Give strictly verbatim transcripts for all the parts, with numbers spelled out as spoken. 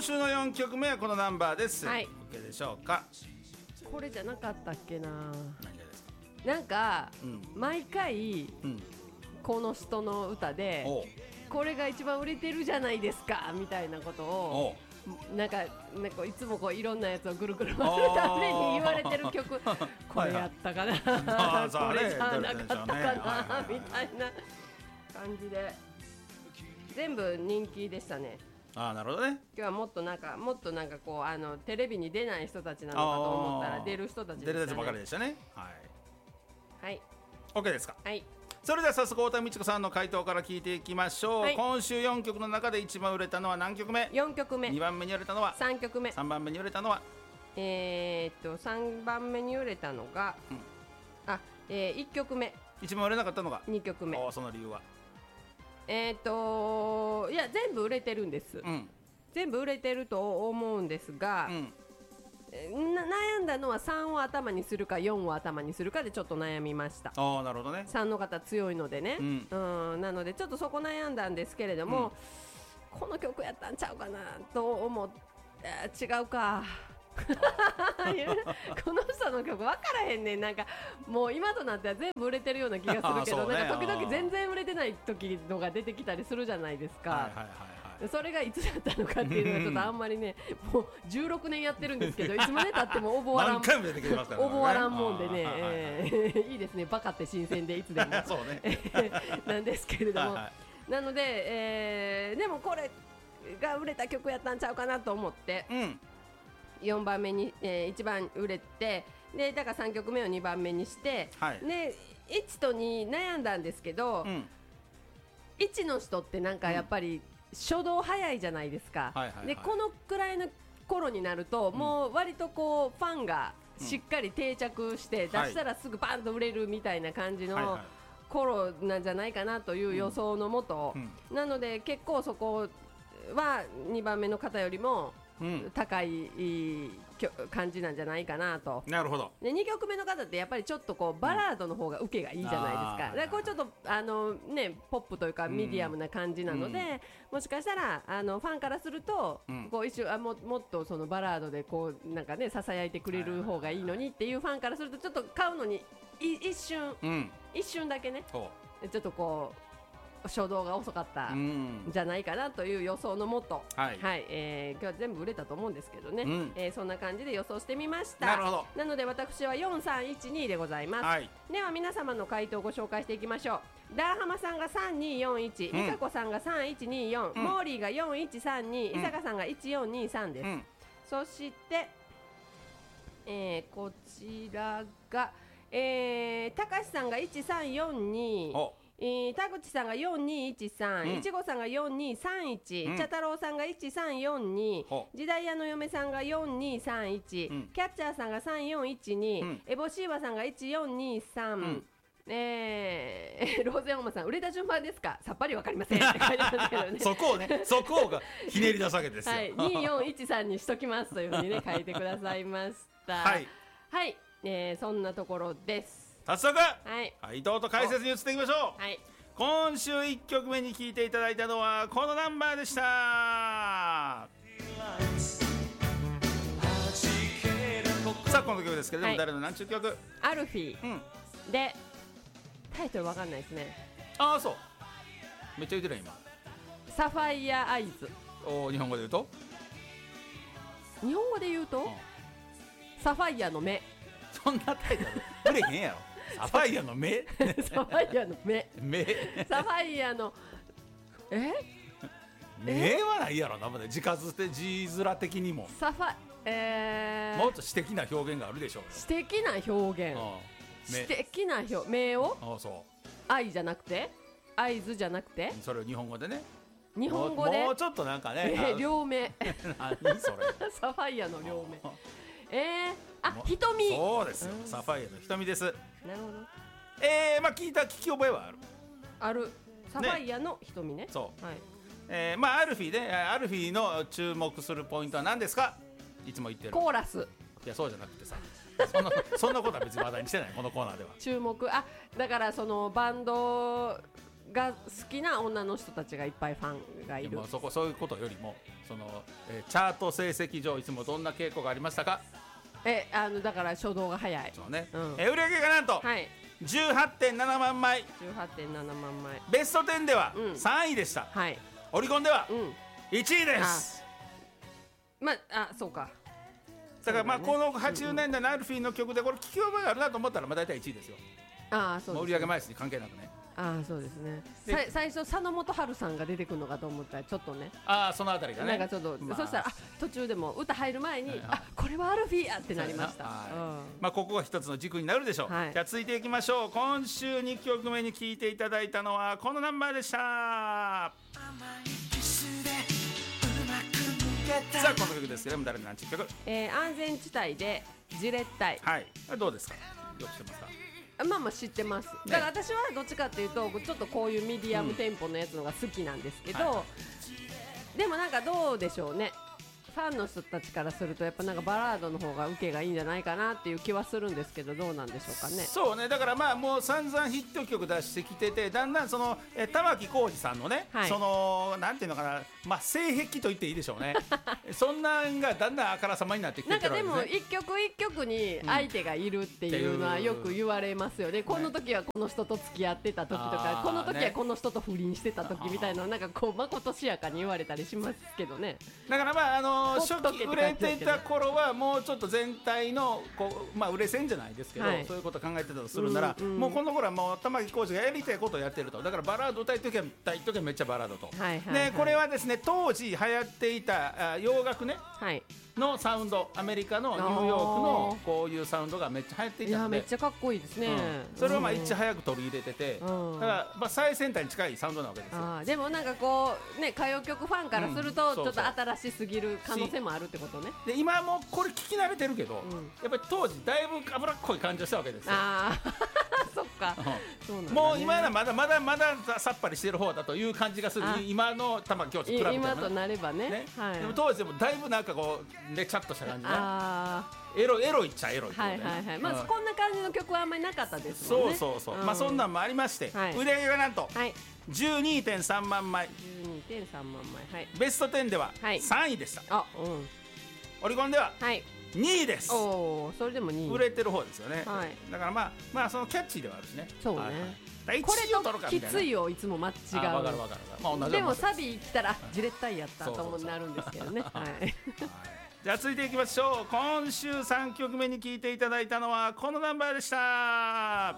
今週のよんきょくめはこのナンバーです、 はい、 OK でしょうか。 これじゃなかったっけな。 何がですか。 なんか、 うん、 毎回、うん、この人の歌でこれが一番売れてるじゃないですかみたいなことをなんか、なんかいつもこういろんなやつをぐるぐる回るために言われてる曲これやったかなこれじゃなかったかなみたいな感じで全部人気でしたね。 ああ、なるほどね。 今日はもっとなんかもっとなんかこうあのテレビに出ない人たちなのかと思ったら出る人たちでしたね。 出る人たちばかりでしたね。はいはい、 OK ですか。 はい、 それでは早速太田美智子さんの回答から聞いていきましょう、はい、今週よんきょくの中で一番売れたのは何曲目。 よんきょくめ。 にばんめに売れたのはさんきょくめ。 さんばんめに売れたのはえー、っとさんばんめに売れたのが、うん、あ、えー、いっきょくめ。 一番売れなかったのがにきょくめ。 その理由は。 えー、っといや全部売れてるんです、うん、全部売れてると思うんですが、うん、な悩んだのはさんを頭にするかよんを頭にするかでちょっと悩みました。 ああ、なるほどね。 さんの方強いのでね、うんうん、なのでちょっとそこ悩んだんですけれども、うん、この曲やったんちゃうかなと思って違うかこの人の曲分からへんねん。なんかもう今となっては全部売れてるような気がするけど、ね、なんか時々全然売れてない時のが出てきたりするじゃないですか。はいはいはいはい、それがいつだったのかっていうのがちょっとあんまりねもうじゅうろくねんやってるんですけどいつまでたっても覚わらん覚わらんもんでね、えー、いいですね。バカって新鮮でいつでもそう、ね、なんですけれども、はいはい、なので、えー、でもこれが売れた曲やったんちゃうかなと思って、うん、よんばんめに、えー、いちばん売れてでだからさんきょくめをにばんめにして、はい、でいちとに悩んだんですけど、うん、いちの人ってなんかやっぱり、うん、初動早いじゃないですか、はいはいはい、でこのくらいの頃になると、うん、もう割とこうファンがしっかり定着して、うん、出したらすぐバンと売れるみたいな感じの頃なんじゃないかなという予想のもと、うんうん、なので結構そこはにばんめの方よりもうん、高い感じなんじゃないかなと。 なるほど。 でにきょくめの方ってやっぱりちょっとこうバラードの方が受けがいいじゃないですか、うん、だからこれちょっとあの、ね、ポップというかミディアムな感じなので、うん、もしかしたらあのファンからすると、うん、こう一瞬あ も, もっとそのバラードでこうなんかねささやいてくれる方がいいのにっていうファンからするとちょっと買うのに一瞬、うん、一瞬だけねちょっとこう初動が遅かったんじゃないかなという予想のもと、はいはいえー、今日は全部売れたと思うんですけどね、うんえー、そんな感じで予想してみました。 なるほど。 なので私はよんさんいちにでございます、はい、では皆様の回答をご紹介していきましょう。ダーハマさんがさんによんいち、リカコさんがさんいちによん、うん、モーリーがよんいちさんに、うん、伊坂さんがいちよんにさんです、うん、そして、えー、こちらが、えー、高橋さんがいちさんよんに、えー、田口さんがよんにいちさん、うん、いちごさんがよんにさんいち、うん、茶太郎さんがいちさんよんに、時代屋の嫁さんがよんにさんいち、うん、キャッチャーさんがさんよんいちに、うん、エボシーワさんがいちよんにさん、うんえー、ローゼンオマさん売れた順番ですかさっぱりわかりませんって書いてますけどねそこをねそこがひねり出すわけですよ、はい、 によんいちさんにしときますというふうにね書いてくださいましたはい、はいえー、そんなところです。 早速、はい、回答と解説に移っていきましょう、はい、今週いっきょくめに聴いていただいたのはこのナンバーでした。さあこの曲ですけれども、はい、誰の何ちゅう曲。 アルフィー、うん、でタイトルわかんないですね。 ああそうめっちゃ言ってる今サファイアアイズ。 お日本語で言うと日本語で言うと、うん、サファイアの目。 そんなタイトル売れへんやろサファイアの目サファイアの目目サファイアのえ目はないやろな。字数で字面的にもサファ、えー、 もっと詩的な表現があるでしょうよ。 詩的な表現、うん、詩的な表目をあそう愛じゃなくて合図じゃなくてそれを日本語でね日本語でもうちょっとなんかね、 えー、両目何それサファイアの両目えー、あ瞳。 そうですよ、うん、サファイアの瞳です。 なるほど。 えー、まあ聞いた聞き覚えはあるあるサファイアの瞳 ね, ねそう、はいえー、まあアルフィーでアルフィーの注目するポイントは何ですか。いつも言ってるコーラス。 いやそうじゃなくてさそんな, そんなことは別に話題にしてないこのコーナーでは。 注目あだからそのバンドが好きな女の人たちがいっぱいファンがいる。 そこそういうことよりもその、えー、チャート成績上いつもどんな傾向がありましたか？ えあのだから初動が早い。 そうね、うん、えー、売上がなんと、はい、じゅうはちてんななまんまい。 じゅうはちてんななまんまい。 ベストじゅうではさんいでした、うん、はい、オリコンでは、うん、いちいです。 あまあそうか。 だからまあこのはちじゅうねんだいのアルフィーの曲でこれ聴き覚えがあるなと思ったらまあ大体いちいですよ。 あそうです、ね、 売上枚数に関係なくね。 ああそうですね。最初佐野元春さんが出てくるのかと思ったらちょっとね、 ああそのあたりがね、 なんかちょっと、まあ、そしたらあ途中でも歌入る前に、はいはい、あこれはアルフィーやってなりました。はい、うん、 まあここが一つの軸になるでしょう。はい、じゃあ続いていきましょう。今週にきょくめに聴いていただいたのはこのナンバーでした。さあこの曲ですけども誰の何ちゅう曲、 えー、安全地帯でじれったい。 はい、どうですか？よく知ってますか？ まあまあ知ってます、ね、だから私はどっちかっていうとちょっとこういうミディアムテンポのやつのが好きなんですけど、うんはい、でもなんかどうでしょうね、ファンの人たちからするとやっぱなんかバラードの方が受けがいいんじゃないかなっていう気はするんですけど、どうなんでしょうかね。 そうね、だからまあもう散々ヒット曲出してきてて、だんだんそのえ玉置浩二さんのね、はい、そのなんていうのかな、まあ性癖と言っていいでしょうねそんなんがだんだんあからさまになってきてるわけですね。 なんかでも一曲一曲に相手がいるっていうのはよく言われますよね、うん、この時はこの人と付き合ってた時とか、この時はこの人と不倫してた時みたいなのなんかこうまことしやかに言われたりしますけどね。 だからまああの初期売れていた頃はもうちょっと全体のこう、まあ、売れ線じゃないですけど、はい、そういうことを考えてたとするなら、うんうん、もうこの頃はもう玉置浩二がやりたいことをやってると。だからバラード歌いときは歌いときはめっちゃバラードと、はいはいはい、でこれはですね当時流行っていた洋楽ね、はい、のサウンド、アメリカのニューヨークのこういうサウンドがめっちゃ流行っていたので、 いやめっちゃかっこいいですね、うん、 それをまあいち早く取り入れてて、うん、だからまあ最先端に近いサウンドなわけですよ。 あでもなんかこうね歌謡曲ファンからするとちょっと新しすぎる可能性もあるってことね。 で今もこれ聞き慣れてるけど、うん、やっぱり当時だいぶ脂っこい感じをしたわけですよ。 あそっか、 うん、そうなんだね、もう今はまだまだまださっぱりしてる方だという感じがする。今の玉置浩二比べても、ね、 今となれば ね, ね、はい、 でも当時でもだいぶなんかこうねちゃっとした感じね。あエロエロいっちゃエロい、ね、 はいはいはい、まあ、うん、こんな感じの曲はあんまりなかったですもんね。 そうそうそう、うん、まあそんなんもありまして、はい、売れ上げがなんと、はい、じゅうにてんさんまんまい。 じゅうにてんさんまんまい、はい、 ベストじゅうではさんいでした、はい、あ、うん、オリコンではにいです、はい、 おそれでもにい、 売れてる方ですよね、はい、だからまあまあそのキャッチーではあるしね。 そうね、はい、これときついをいつも間違う。 わかるわかる、まあ、 でもサビ来たらじれったいやったともなるんですけどね。 じゃあ続いていきましょう。今週さんきょくめに聴いていただいたのはこのナンバーでした。さ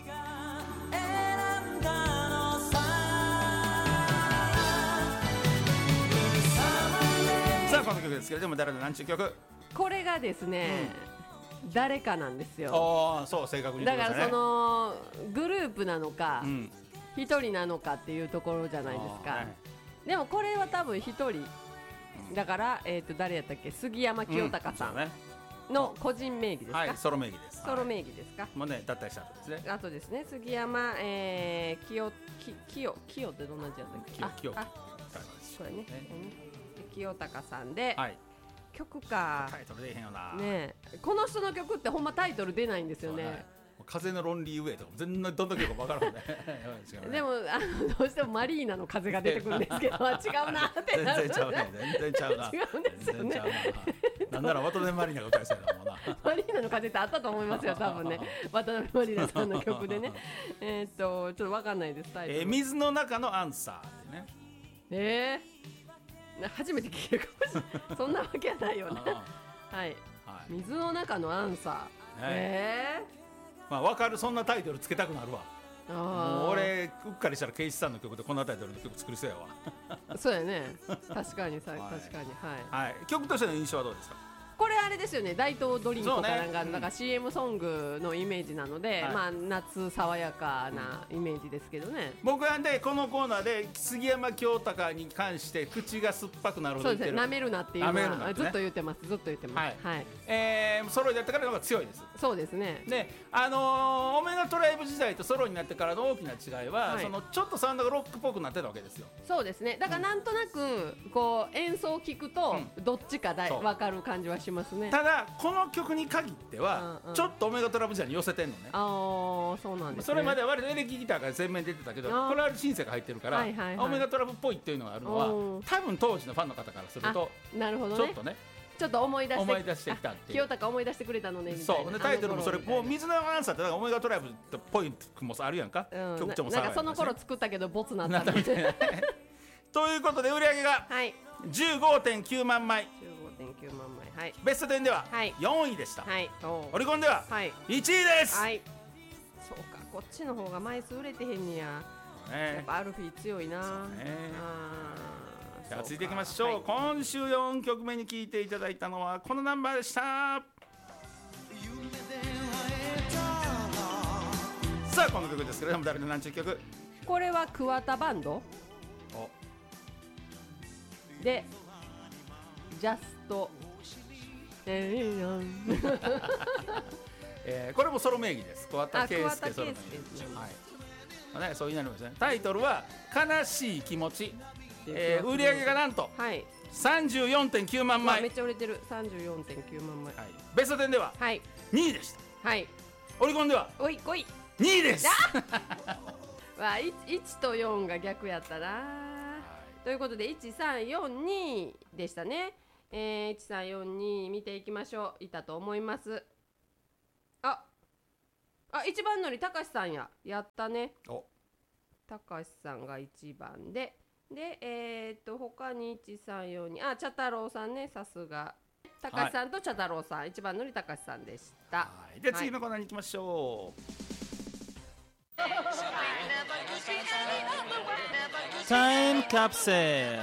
あこの曲ですけれども誰の何ちゅう曲。 これがですね、うん、誰かなんですよ。 あそう正確に言ってましたね。 だからそのグループなのか一、うん、人なのかっていうところじゃないですか、はい、でもこれは多分一人だから、えー、と誰やったっけ、杉山清隆さんの個人名義ですか、 はい、ソロ名義です。 ソロ名義ですか、 はい、もうね脱退した後ですね。 あとですね杉山、えー、清清清ってどんな字やったっけ。 清清あこれね、ね、清隆さんで、はい、曲かタイトル出えへんよな、 ね、この人の曲ってほんまタイトル出ないんですよね。 風のロンリーウェイとか全然どんな曲か分からんねでもあのどうしてもマリーナの風が出てくるんですけど違うなってなる。 全然ちゃうね、全然ちゃうな。 違うんですよね。 なんなら渡辺マリーナが歌いそうだもんな。 マリーナの風ってあったと思いますよ多分ね渡辺マリーナさんの曲でねえっとちょっと分かんないですタイトル、 えー、水の中のアンサーってね。 えー、初めて聞けるかもしれないそんなわけはないよねはい、はい、水の中のアンサー、はい、えーまあ、分かる。そんなタイトルつけたくなるわ。もう俺うっかりしたらケイシさんの曲でこんなタイトルの曲作りそうやわそうやね確かにさ、はい、確かに、 はいはい、曲としての印象はどうですか。 これあれですよね、大東ドリンクとかなんか、ね、なんか シーエム ソングのイメージなので、はい、まあ夏爽やかなイメージですけどね。 僕はねこのコーナーで杉山清隆に関して口が酸っぱくなるほど言ってる。 そうですね、舐めるなっていうのは、ね、ずっと言ってますずっと言ってます。はい、はい、 えー、ソロになってからの方が強いです。 そうですね。 であのー、オメガトライブ時代とソロになってからの大きな違いは、はい、そのちょっとサウンドがロックっぽくなってたわけですよ。 そうですね。だからなんとなくこう演奏を聞くとどっちかだい分かる感じはしますですね。 ただこの曲に限っては、うんうん、ちょっとオメガトラブ時代に寄せてんのね。 ああ、そうなんですね。 それまでは割とエレキギターが前面出てたけど、これはシンセが入ってるから、はいはいはい、オメガトラブっぽいっていうのがあるのは多分当時のファンの方からするとなるほど、ね、 ちょっとねちょっと思い出して思い出してきたっていう。 清高思い出してくれたのねみたいな。 そうでタイトルもそれもう水のアンサーってなんかオメガトラブっぽいもあるやんか、うん、曲調もなんかその頃作ったけどボツなったみたいなということで売り上げが じゅうごてんきゅうまんまい、 じゅうごてんきゅうまんまい、はい、 ベストテンではよんいでした、はい、オリコンではいちいです、はい、 そうか、こっちの方が枚数売れてへんにや、ね、やっぱアルフィー強いな、ね、あじゃあ続いていきましょう、はい、今週よんきょくめに聴いていただいたのはこのナンバーでした。さあこの曲ですけれども誰の何ちゅう曲。 これは桑田バンドでジャストえー、これもソロ名義です。桑田佳祐ソロ名義です、はいね、そういうなりますね。タイトルは悲しい気持ち、えー、売り上げがなんと、はい、さんじゅうよんてんきゅうまんまい、 めっちゃ売れてる。 さんじゅうよんてんきゅうまんまい、はい、 ベストテンではにいでした、はい、オリコンではおいこいにいです。 わあ、いちとよんが逆やったな、はい、ということでいちさんよんにでしたね、えー、いちさんよんに見ていきましょう。いたと思います。ああ、いちばん乗りたかしさんややったね。たかしさんがいちばんででえー、っと他にいちさんよんにあ茶太郎さんね、さすがたかしさんと茶太郎さん、はい、いちばん乗りたかしさんでした。はい、で次のコーナーに行きましょう。タイムカプセル。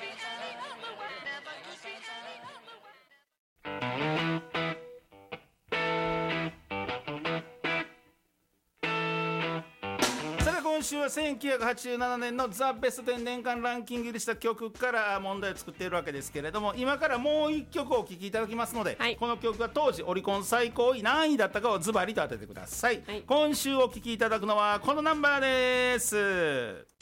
今週はせんきゅうひゃくはちじゅうななねんのザ・ベストテン年間ランキング入りした曲から問題を作っているわけですけれども、今からもういっきょくお聴きいただきますので、はい、この曲が当時オリコン最高位何位だったかをズバリと当ててください、はい、今週お聴きいただくのはこのナンバーです。